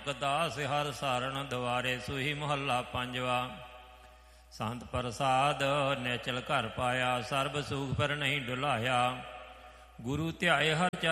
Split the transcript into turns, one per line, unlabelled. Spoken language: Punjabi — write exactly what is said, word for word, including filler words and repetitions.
ਨਾਨਕ ਦਾਸ ਹਰ ਸਾਰਣ ਦੁਆਰੇ। ਸੂਹੀ ਮਹੱਲਾ ਪੰਜਵਾ। ਸੰਤ ਪ੍ਰਸਾਦ ਨਿਚਲ ਘਰ ਪਾਇਆ, ਸਰਬ ਸੂਖ ਪਰ ਨਹੀਂ ਡੁਲਾਇਆ। ਗੁਰੂ ਧਿਆਏ ਹਰ ਚਰਨ